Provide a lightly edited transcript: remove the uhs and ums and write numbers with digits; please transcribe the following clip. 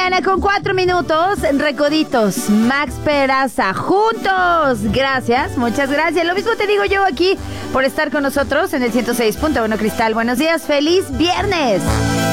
mañana con 4 minutos. Recoditos, Max Peraza, juntos. Gracias, muchas gracias. Lo mismo te digo yo aquí por estar con nosotros en el 106.1 Cristal. Buenos días, feliz viernes.